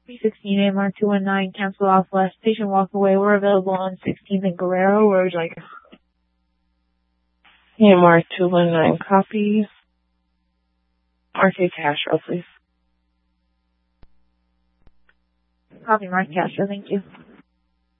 316 AMR 219, cancel off West Station, walk away. We're available on 16th and Guerrero. Where would you like? AMR 219, copy. RK Castro, please. Copy, Mark Castro, thank you.